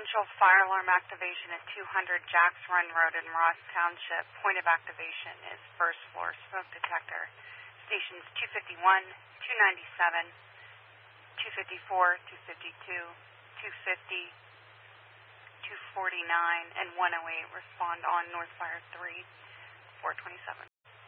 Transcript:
Residential fire alarm activation at 200 Jacks Run Road in Ross Township. Point of activation is first floor smoke detector. Stations 251, 297, 254, 252, 250, 249, and 108 respond on North Fire 3, 427.